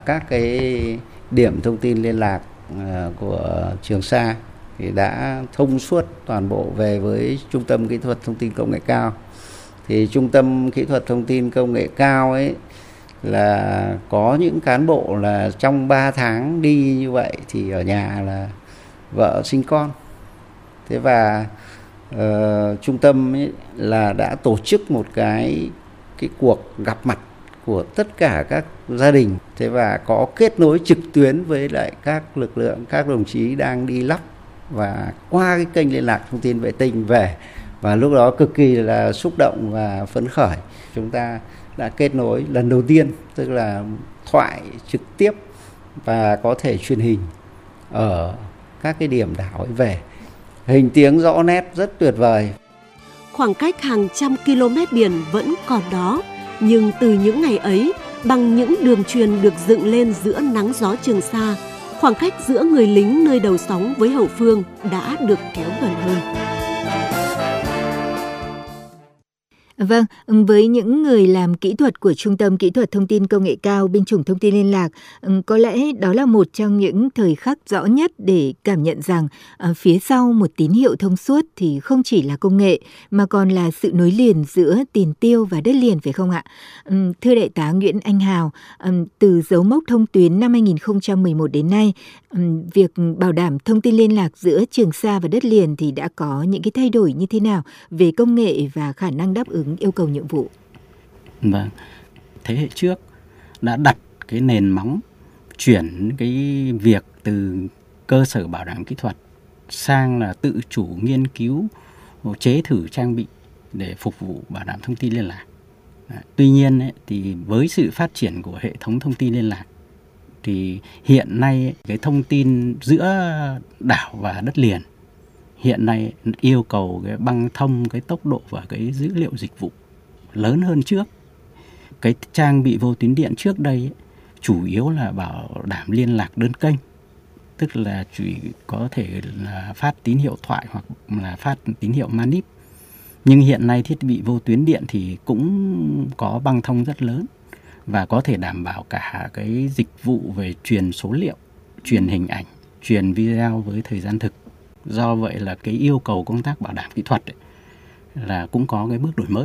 Các cái điểm thông tin liên lạc của Trường Sa thì đã thông suốt toàn bộ về với Trung tâm Kỹ thuật Thông tin Công nghệ cao. Thì Trung tâm Kỹ thuật Thông tin Công nghệ cao ấy là có những cán bộ là trong 3 tháng đi như vậy thì ở nhà là vợ sinh con. Thế và trung tâm ấy là đã tổ chức một cái cuộc gặp mặt của tất cả các gia đình. Thế và có kết nối trực tuyến với lại các lực lượng, các đồng chí đang đi lắp và qua cái kênh liên lạc thông tin vệ tinh về. Và lúc đó cực kỳ là xúc động và phấn khởi. Chúng ta đã kết nối lần đầu tiên, tức là thoại trực tiếp và có thể truyền hình ở các cái điểm đảo ấy về. Hình tiếng rõ nét rất tuyệt vời. Khoảng cách hàng trăm km biển vẫn còn đó, nhưng từ những ngày ấy, bằng những đường truyền được dựng lên giữa nắng gió Trường Sa, khoảng cách giữa người lính nơi đầu sóng với hậu phương đã được kéo gần hơn. Vâng, với những người làm kỹ thuật của Trung tâm Kỹ thuật Thông tin Công nghệ cao, binh chủng thông tin liên lạc, có lẽ đó là một trong những thời khắc rõ nhất để cảm nhận rằng phía sau một tín hiệu thông suốt thì không chỉ là công nghệ mà còn là sự nối liền giữa tiền tiêu và đất liền, phải không ạ? Thưa Đại tá Nguyễn Anh Hào, từ dấu mốc thông tuyến năm 2011 đến nay, việc bảo đảm thông tin liên lạc giữa Trường Sa và đất liền thì đã có những cái thay đổi như thế nào về công nghệ và khả năng đáp ứng yêu cầu nhiệm vụ? Vâng, thế hệ trước đã đặt cái nền móng chuyển cái việc từ cơ sở bảo đảm kỹ thuật sang là tự chủ nghiên cứu chế thử trang bị để phục vụ bảo đảm thông tin liên lạc. Tuy nhiên ấy, thì với sự phát triển của hệ thống thông tin liên lạc thì hiện nay cái thông tin giữa đảo và đất liền hiện nay yêu cầu cái băng thông, cái tốc độ và cái dữ liệu dịch vụ lớn hơn trước. Cái trang bị vô tuyến điện trước đây ấy, chủ yếu là bảo đảm liên lạc đơn kênh, tức là chỉ có thể là phát tín hiệu thoại hoặc là phát tín hiệu manip. Nhưng hiện nay thiết bị vô tuyến điện thì cũng có băng thông rất lớn và có thể đảm bảo cả cái dịch vụ về truyền số liệu, truyền hình ảnh, truyền video với thời gian thực. Do vậy là cái yêu cầu công tác bảo đảm kỹ thuật ấy, là cũng có cái bước đổi mới.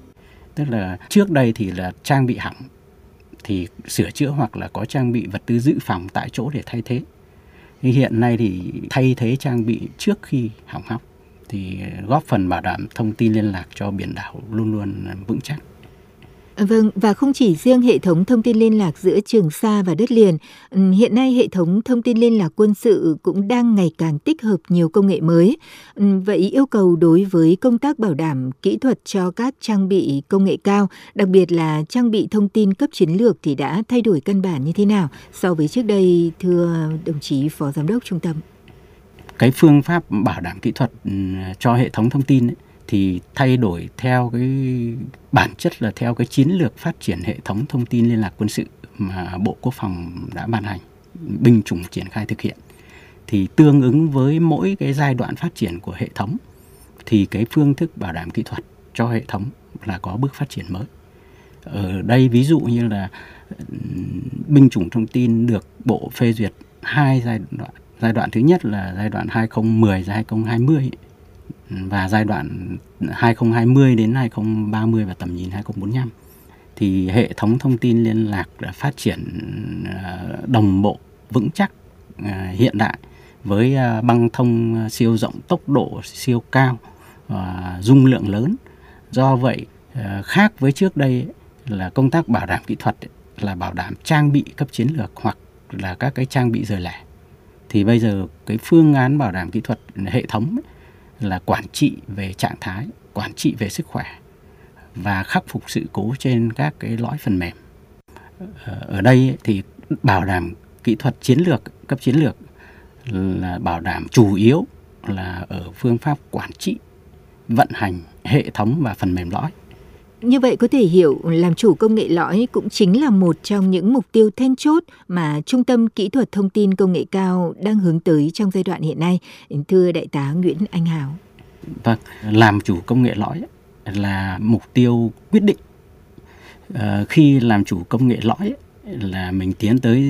Tức là trước đây thì là trang bị hỏng thì sửa chữa hoặc là có trang bị vật tư dự phòng tại chỗ để thay thế. Nhưng hiện nay thì thay thế trang bị trước khi hỏng hóc thì góp phần bảo đảm thông tin liên lạc cho biển đảo luôn luôn vững chắc. Vâng, và không chỉ riêng hệ thống thông tin liên lạc giữa Trường Sa và đất liền, hiện nay hệ thống thông tin liên lạc quân sự cũng đang ngày càng tích hợp nhiều công nghệ mới. Vậy yêu cầu đối với công tác bảo đảm kỹ thuật cho các trang bị công nghệ cao, đặc biệt là trang bị thông tin cấp chiến lược thì đã thay đổi căn bản như thế nào so với trước đây, thưa đồng chí Phó Giám đốc Trung tâm? Cái phương pháp bảo đảm kỹ thuật cho hệ thống thông tin ấy, thì thay đổi theo cái bản chất là theo cái chiến lược phát triển hệ thống thông tin liên lạc quân sự mà Bộ Quốc phòng đã ban hành, binh chủng triển khai thực hiện. Thì tương ứng với mỗi cái giai đoạn phát triển của hệ thống thì cái phương thức bảo đảm kỹ thuật cho hệ thống là có bước phát triển mới. Ở đây ví dụ như là binh chủng thông tin được Bộ phê duyệt 2 giai đoạn. Giai đoạn thứ nhất là giai đoạn 2010 ra 2020 và giai đoạn 2020 đến 2030 và tầm nhìn 2045. Thì hệ thống thông tin liên lạc đã phát triển đồng bộ, vững chắc, hiện đại với băng thông siêu rộng, tốc độ siêu cao, dung lượng lớn. Do vậy khác với trước đây là công tác bảo đảm kỹ thuật là bảo đảm trang bị cấp chiến lược hoặc là các cái trang bị rời lẻ. Thì bây giờ cái phương án bảo đảm kỹ thuật hệ thống là quản trị về trạng thái, quản trị về sức khỏe và khắc phục sự cố trên các cái lõi phần mềm. Ở đây thì bảo đảm kỹ thuật chiến lược, cấp chiến lược là bảo đảm chủ yếu là ở phương pháp quản trị, vận hành hệ thống và phần mềm lõi. Như vậy có thể hiểu làm chủ công nghệ lõi cũng chính là một trong những mục tiêu then chốt mà Trung tâm Kỹ thuật Thông tin Công nghệ cao đang hướng tới trong giai đoạn hiện nay, thưa Đại tá Nguyễn Anh Hào. Vâng, làm chủ công nghệ lõi là mục tiêu quyết định. Khi làm chủ công nghệ lõi là mình tiến tới